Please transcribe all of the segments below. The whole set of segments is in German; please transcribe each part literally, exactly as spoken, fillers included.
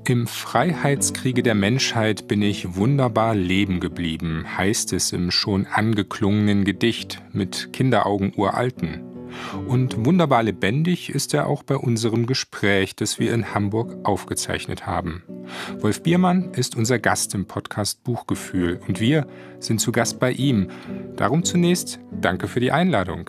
Im Freiheitskriege der Menschheit bin ich wunderbar leben geblieben, heißt es im schon angeklungenen Gedicht mit Kinderaugen uralten. Und wunderbar lebendig ist er auch bei unserem Gespräch, das wir in Hamburg aufgezeichnet haben. Wolf Biermann ist unser Gast im Podcast Buchgefühl und wir sind zu Gast bei ihm. Darum zunächst danke für die Einladung.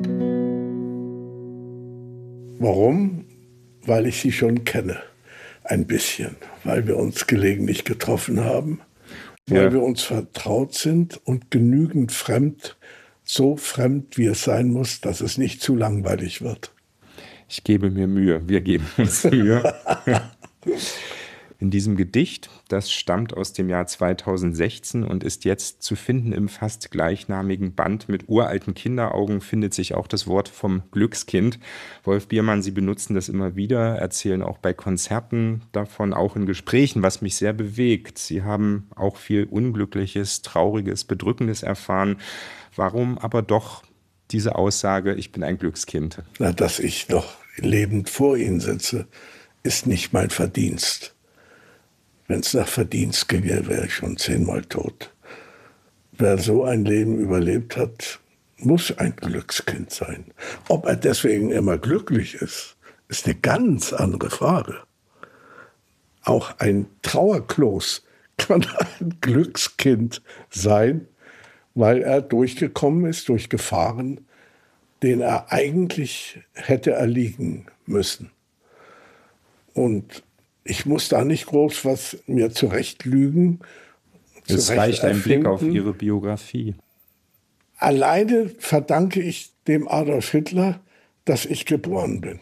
Warum? Weil ich Sie schon kenne. Ein bisschen, weil wir uns gelegentlich getroffen haben, weil ja. wir uns vertraut sind und genügend fremd, so fremd, wie es sein muss, dass es nicht zu langweilig wird. Ich gebe mir Mühe, wir geben uns Mühe. In diesem Gedicht, das stammt aus dem Jahr zweitausendsechzehn und ist jetzt zu finden im fast gleichnamigen Band mit uralten Kinderaugen, findet sich auch das Wort vom Glückskind. Wolf Biermann, Sie benutzen das immer wieder, erzählen auch bei Konzerten davon, auch in Gesprächen, was mich sehr bewegt. Sie haben auch viel Unglückliches, Trauriges, Bedrückendes erfahren. Warum aber doch diese Aussage, ich bin ein Glückskind? Na, dass ich noch lebend vor Ihnen sitze, ist nicht mein Verdienst. Wenn es nach Verdienst ginge, wäre ich schon zehnmal tot. Wer so ein Leben überlebt hat, muss ein Glückskind sein. Ob er deswegen immer glücklich ist, ist eine ganz andere Frage. Auch ein Trauerklos kann ein Glückskind sein, weil er durchgekommen ist durch Gefahren, denen er eigentlich hätte erliegen müssen. Und ich muss da nicht groß was mir zurechtlügen. Es reicht ein Blick auf Ihre Biografie. Alleine verdanke ich dem Adolf Hitler, dass ich geboren bin.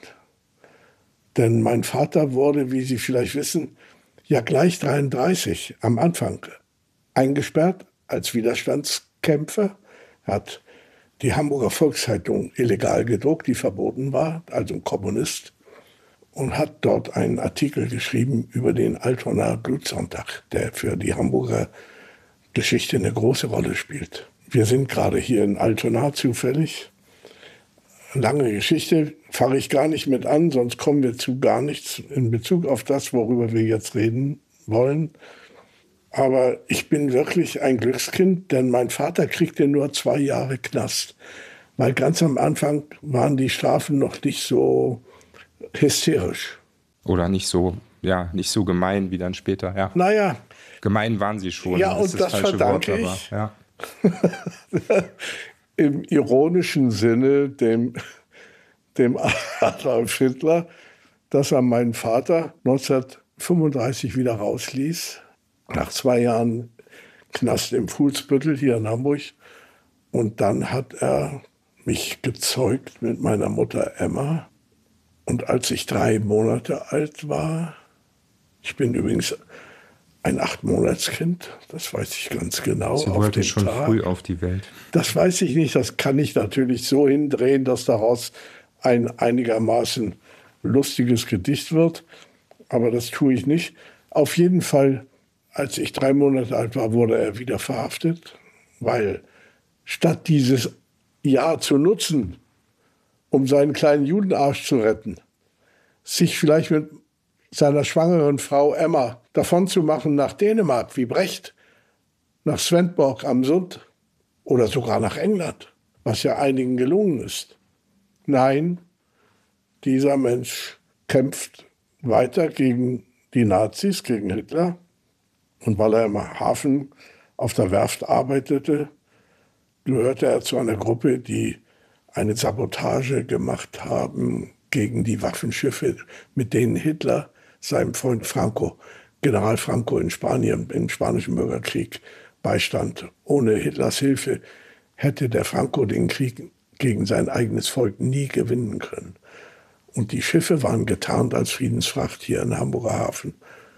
Denn mein Vater wurde, wie Sie vielleicht wissen, ja gleich dreiunddreißig am Anfang eingesperrt als Widerstandskämpfer. Er hat die Hamburger Volkszeitung illegal gedruckt, die verboten war, also ein Kommunist. Und hat dort einen Artikel geschrieben über den Altonaer Blutsonntag, der für die Hamburger Geschichte eine große Rolle spielt. Wir sind gerade hier in Altona zufällig. Lange Geschichte, fange ich gar nicht mit an, sonst kommen wir zu gar nichts in Bezug auf das, worüber wir jetzt reden wollen. Aber ich bin wirklich ein Glückskind, denn mein Vater kriegte nur zwei Jahre Knast. Weil ganz am Anfang waren die Strafen noch nicht so hysterisch. Oder nicht so, ja, nicht so gemein wie dann später, ja. Naja. Gemein waren sie schon. Ja, und das, das verdanke Wort, ich aber, ja. im ironischen Sinne dem, dem Adolf Hitler, dass er meinen Vater neunzehnhundertfünfunddreißig wieder rausließ, nach zwei Jahren Knast im Fuhlsbüttel hier in Hamburg. Und dann hat er mich gezeugt mit meiner Mutter Emma. Und als ich drei Monate alt war, ich bin übrigens ein Achtmonatskind, das weiß ich ganz genau. Sie wollte schon Tag. früh auf die Welt. Das weiß ich nicht, das kann ich natürlich so hindrehen, dass daraus ein einigermaßen lustiges Gedicht wird. Aber das tue ich nicht. Auf jeden Fall, als ich drei Monate alt war, wurde er wieder verhaftet, weil statt dieses Jahr zu nutzen, um seinen kleinen Judenarsch zu retten, sich vielleicht mit seiner schwangeren Frau Emma davon zu machen nach Dänemark, wie Brecht, nach Svendborg am Sund oder sogar nach England, was ja einigen gelungen ist. Nein, dieser Mensch kämpft weiter gegen die Nazis, gegen Hitler. Und weil er im Hafen auf der Werft arbeitete, gehörte er zu einer Gruppe, die eine Sabotage gemacht haben gegen die Waffenschiffe, mit denen Hitler seinem Freund Franco, General Franco in Spanien, im Spanischen Bürgerkrieg, beistand. Ohne Hitlers Hilfe hätte der Franco den Krieg gegen sein eigenes Volk nie gewinnen können. Und die Schiffe waren getarnt als Friedensfracht hier in Hamburger Hafen.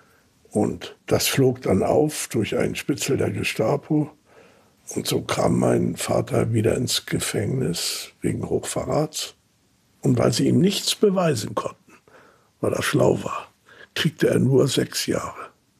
Und das flog dann auf durch einen Spitzel der Gestapo. Und so kam mein Vater wieder ins Gefängnis wegen Hochverrats. Und weil sie ihm nichts beweisen konnten, weil er schlau war, kriegte er nur sechs Jahre.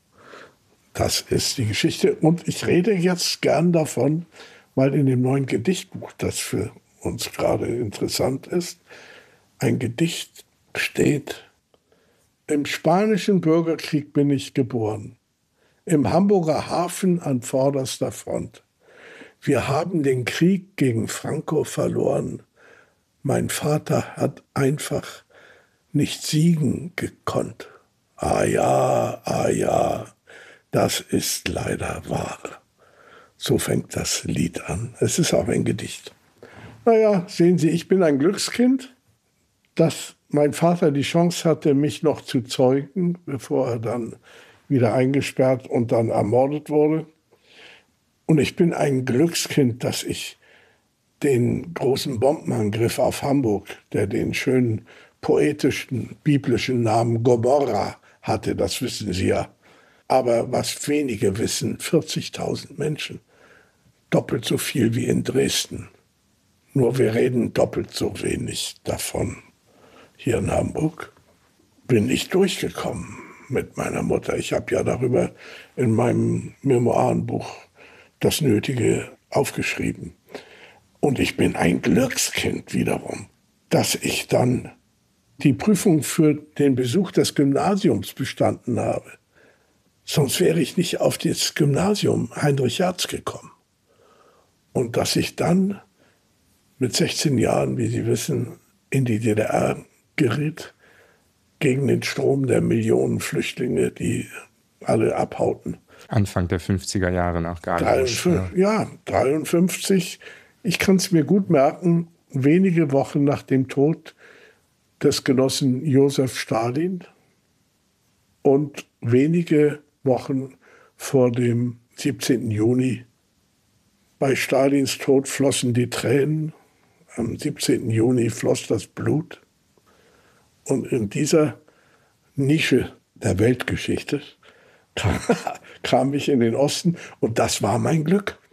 Das ist die Geschichte. Und ich rede jetzt gern davon, weil in dem neuen Gedichtbuch, das für uns gerade interessant ist, ein Gedicht steht Im Spanischen Bürgerkrieg bin ich geboren. Im Hamburger Hafen an vorderster Front. Wir haben den Krieg gegen Franco verloren. Mein Vater hat einfach nicht siegen gekonnt. Ah ja, ah ja, das ist leider wahr. So fängt das Lied an. Es ist auch ein Gedicht. Naja, sehen Sie, ich bin ein Glückskind, dass mein Vater die Chance hatte, mich noch zu zeugen, bevor er dann wieder eingesperrt und dann ermordet wurde. Und ich bin ein Glückskind, dass ich den großen Bombenangriff auf Hamburg, der den schönen poetischen, biblischen Namen Gomorra hatte, das wissen Sie ja. Aber was wenige wissen, vierzigtausend Menschen, doppelt so viel wie in Dresden. Nur wir reden doppelt so wenig davon. Hier in Hamburg bin ich durchgekommen mit meiner Mutter. Ich habe ja darüber in meinem Memoirenbuch das Nötige aufgeschrieben. Und ich bin ein Glückskind wiederum, dass ich dann die Prüfung für den Besuch des Gymnasiums bestanden habe. Sonst wäre ich nicht auf das Gymnasium Heinrich Hertz gekommen. Und dass ich dann mit sechzehn Jahren, wie Sie wissen, in die D D R geriet, gegen den Strom der Millionen Flüchtlinge, die alle abhauten. Anfang der fünfziger Jahre nach Gardasee. Ja, dreiundfünfzig. Ich kann es mir gut merken, wenige Wochen nach dem Tod des Genossen Josef Stalin und wenige Wochen vor dem siebzehnten Juni. Bei Stalins Tod flossen die Tränen, am siebzehnten Juni floss das Blut. Und in dieser Nische der Weltgeschichte kam, kam ich in den Osten und das war mein Glück.